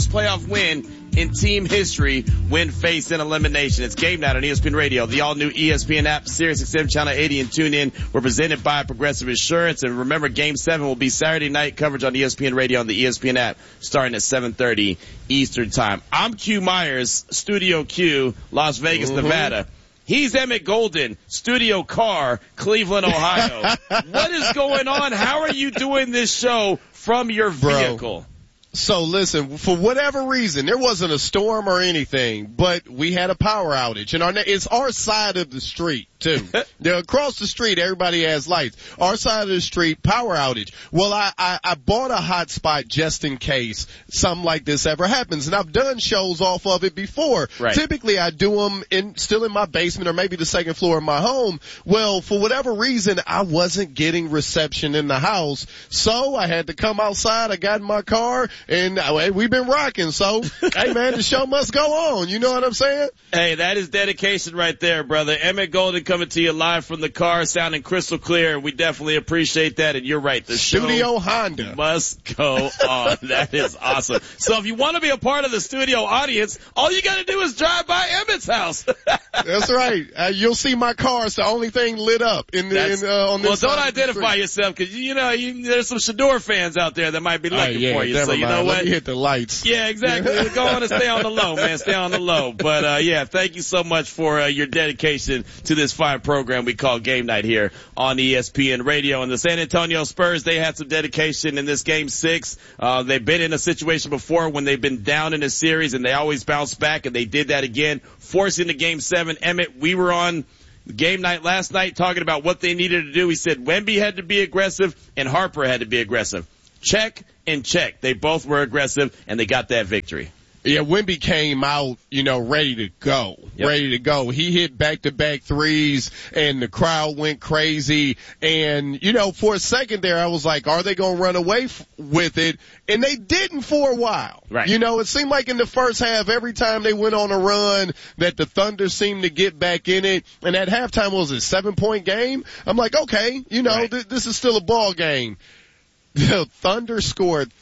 playoff win in team history when faced in elimination. It's Game Night on ESPN Radio. The all-new ESPN app, SiriusXM Channel 80, and TuneIn were presented by Progressive Insurance. And remember, Game 7 will be Saturday night coverage on ESPN Radio on the ESPN app starting at 7:30 Eastern Time. I'm Q Myers, Studio Q, Las Vegas, Nevada. He's Emmett Golden, Studio Car, Cleveland, Ohio. What is going on? How are you doing this show from your vehicle? So listen, for whatever reason, there wasn't a storm or anything, but we had a power outage, and it's our side of the street too. Across the street, everybody has lights. Our side of the street, power outage. Well, I bought a hotspot just in case something like this ever happens, and I've done shows off of it before. Right. Typically, I do them still in my basement or maybe the second floor of my home. Well, for whatever reason, I wasn't getting reception in the house, so I had to come outside. I got in my car. And we've been rocking, so, hey man, the show must go on. You know what I'm saying? Hey, that is dedication right there, brother. Emmett Golden coming to you live from the car, sounding crystal clear. We definitely appreciate that, and you're right. The Studio show Honda must go on. That is awesome. So if you want to be a part of the studio audience, all you got to do is drive by Emmett's house. That's right. You'll see my car. It's the only thing lit up on this Well, side don't identify yourself, because, there's some Shador fans out there that might be looking for you. So you know what? Let me hit the lights. Yeah, exactly. Go on and stay on the low, man. Stay on the low. But, thank you so much for your dedication to this fine program we call Game Night here on ESPN Radio. And the San Antonio Spurs, they had some dedication in this Game 6. They've been in a situation before when they've been down in a series, and they always bounce back, and they did that again, forcing the Game 7. Emmett, we were on Game Night last night talking about what they needed to do. We said Wemby had to be aggressive and Harper had to be aggressive. Check and check. They both were aggressive, and they got that victory. Yeah, Wemby came out, ready to go. Yep. Ready to go. He hit back-to-back threes, and the crowd went crazy. And, for a second there, I was like, are they going to run away with it? And they didn't for a while. Right. It seemed like in the first half, every time they went on a run, that the Thunder seemed to get back in it. And at halftime, was it a 7-point game? I'm like, okay, right. This is still a ball game. The Thunder scored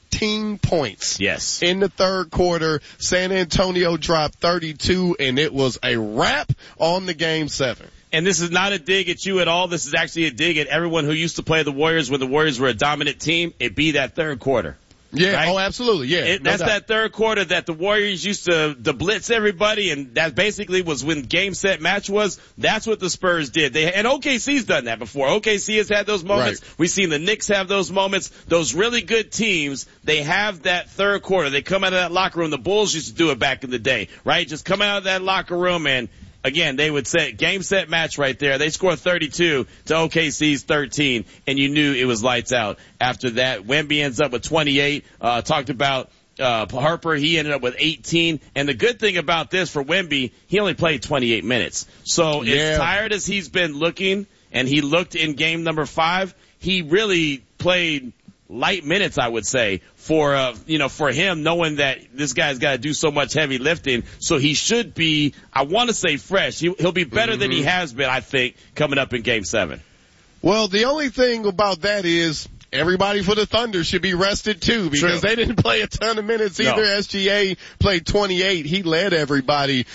13 points. Yes. In the third quarter, San Antonio dropped 32, and it was a wrap on the Game 7. And this is not a dig at you at all. This is actually a dig at everyone who used to play the Warriors when the Warriors were a dominant team. It'd be that third quarter. Yeah, right? Oh, absolutely, yeah. That's that third quarter that the Warriors used to blitz everybody, and that basically was when game, set, match was. That's what the Spurs did. And OKC's done that before. OKC has had those moments. Right. We've seen the Knicks have those moments. Those really good teams, they have that third quarter. They come out of that locker room. The Bulls used to do it back in the day, right? Just come out of that locker room and again, they would say game, set, match right there. They scored 32 to OKC's 13, and you knew it was lights out. After that, Wemby ends up with 28. Talked about Harper. He ended up with 18. And the good thing about this for Wemby, he only played 28 minutes. So as tired as he's been looking, and he looked in game number 5, he really played light minutes, I would say, for him, knowing that this guy's got to do so much heavy lifting. So he should be, I want to say fresh. He'll be better than he has been, I think, coming up in Game 7. Well, the only thing about that is everybody for the Thunder should be rested too, because they didn't play a ton of minutes either. No. SGA played 28. He led everybody.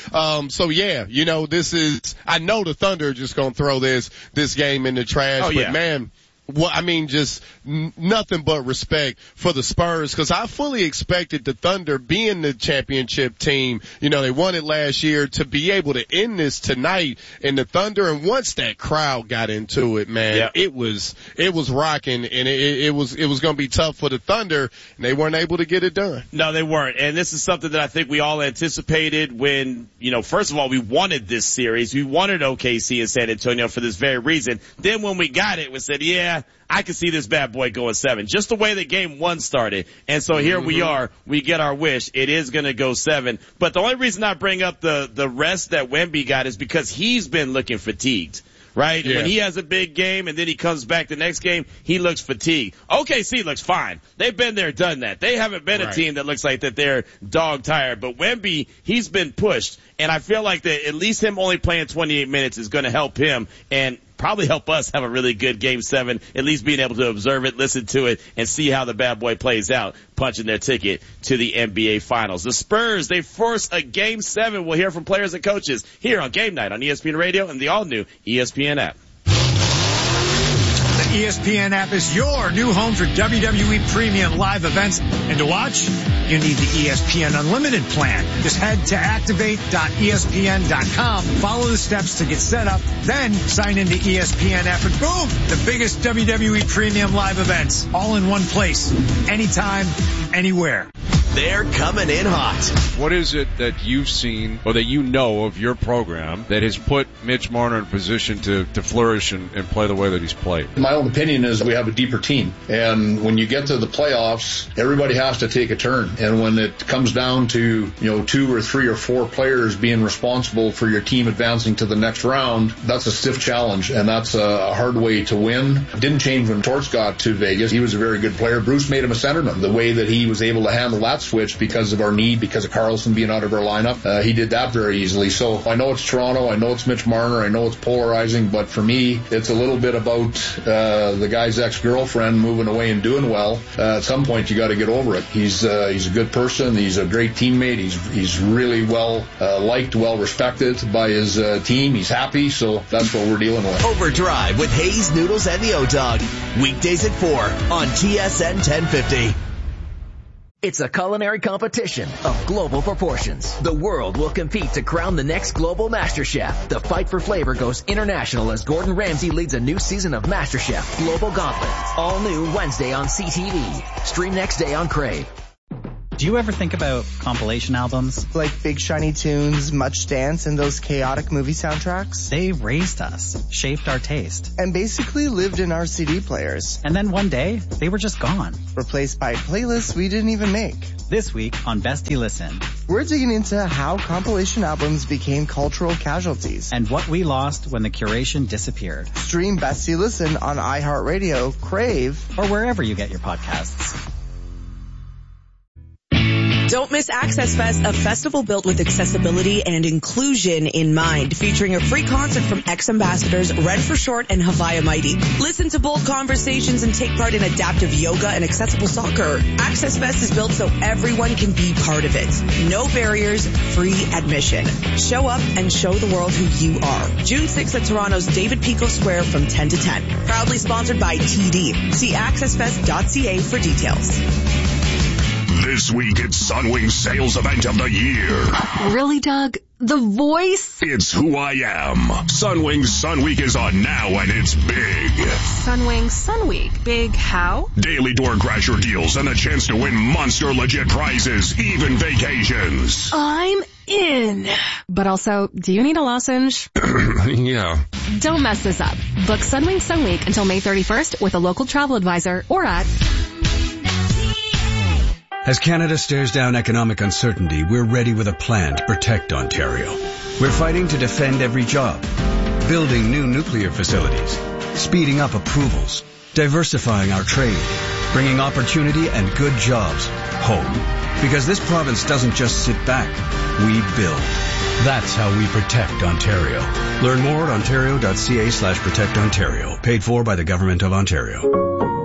This is, I know the Thunder are just going to throw this game in the trash, man, just nothing but respect for the Spurs, because I fully expected the Thunder, being the championship team, they won it last year, to be able to end this tonight. And the Thunder, and once that crowd got into it, man, it was rocking, and it was going to be tough for the Thunder, and they weren't able to get it done. No, they weren't. And this is something that I think we all anticipated when, first of all, we wanted this series. We wanted OKC and San Antonio for this very reason. Then when we got it, we said, I can see this bad boy going 7, just the way that game 1 started. And so here we are. We get our wish. It is going to go 7. But the only reason I bring up the rest that Wemby got is because he's been looking fatigued, right? Yeah. When he has a big game and then he comes back the next game, he looks fatigued. OKC looks fine. They've been there, done that. They haven't been a team that looks like that they're dog tired. But Wemby, he's been pushed. And I feel like that at least him only playing 28 minutes is going to help him. And probably help us have a really good Game 7, at least being able to observe it, listen to it, and see how the bad boy plays out, punching their ticket to the NBA Finals. The Spurs, they force a Game 7. We'll hear from players and coaches here on Game Night on ESPN Radio and the all-new ESPN app. The ESPN app is your new home for WWE Premium live events. And to watch, you need the ESPN Unlimited plan. Just head to activate.espn.com, follow the steps to get set up, then sign into ESPN app, and boom, the biggest WWE Premium live events, all in one place, anytime, anywhere. They're coming in hot. What is it that you've seen or that you know of your program that has put Mitch Marner in a position to flourish and play the way that he's played? My own opinion is we have a deeper team. And when you get to the playoffs, everybody has to take a turn. And when it comes down to, 2 or 3 or 4 players being responsible for your team advancing to the next round, that's a stiff challenge. And that's a hard way to win. Didn't change when Torts got to Vegas. He was a very good player. Bruce made him a centerman. The way that he was able to handle that switch because of our need, because of Carlson being out of our lineup, he did that very easily. So I know it's Toronto, I know it's Mitch Marner, I know it's polarizing, but for me, it's a little bit about the guy's ex-girlfriend moving away and doing well. At some point, you got to get over it. He's a good person. He's a great teammate. He's really well liked, well respected by his team. He's happy, so that's what we're dealing with. Overdrive with Hayes, Noodles, and the O-Dog. Weekdays at 4 on TSN 1050. It's a culinary competition of global proportions. The world will compete to crown the next global master chef. The fight for flavor goes international as Gordon Ramsay leads a new season of MasterChef Global Gauntlet. All new Wednesday on CTV. Stream next day on Crave. Do you ever think about compilation albums? Like Big Shiny Tunes, Much Dance, and those chaotic movie soundtracks? They raised us, shaped our taste. And basically lived in our CD players. And then one day, they were just gone. Replaced by playlists we didn't even make. This week on Bestie Listen, we're digging into how compilation albums became cultural casualties. And what we lost when the curation disappeared. Stream Bestie Listen on iHeartRadio, Crave, or wherever you get your podcasts. Don't miss Access Fest, a festival built with accessibility and inclusion in mind, featuring a free concert from ex-ambassadors Red for Short and Havaya Mighty. Listen to bold conversations and take part in adaptive yoga and accessible soccer. Access Fest is built so everyone can be part of it. No barriers, free admission. Show up and show the world who you are. June 6th at Toronto's David Pico Square from 10 to 10. Proudly sponsored by TD. See accessfest.ca for details. This week, it's Sunwing's sales event of the year. Really, Doug? The voice? It's who I am. Sunwing's Sun Week is on now, and it's big. Sunwing Sun Week. Big how? Daily door crasher deals and a chance to win monster legit prizes, even vacations. I'm in. But also, do you need a lozenge? Yeah. Don't mess this up. Book Sunwing Sun Week until May 31st with a local travel advisor or at... As Canada stares down economic uncertainty, we're ready with a plan to protect Ontario. We're fighting to defend every job, building new nuclear facilities, speeding up approvals, diversifying our trade, bringing opportunity and good jobs home. Because this province doesn't just sit back, we build. That's how we protect Ontario. Learn more at ontario.ca/protectontario. Paid for by the Government of Ontario.